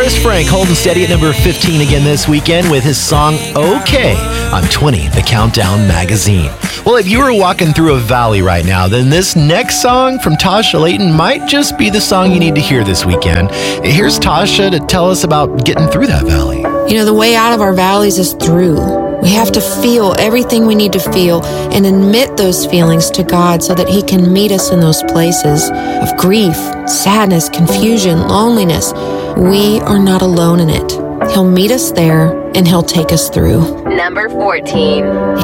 Forrest Frank holding steady at number 15 again this weekend with his song OK on 20, the Countdown magazine. Well, if you were walking through a valley right now, then this next song from Tasha Layton might just be the song you need to hear this weekend. Here's Tasha to tell us about getting through that valley. You know, the way out of our valleys is through. We have to feel everything we need to feel and admit those feelings to God so that He can meet us in those places of grief, sadness, confusion, loneliness. We are not alone in it. He'll meet us there and He'll take us through. Number 14.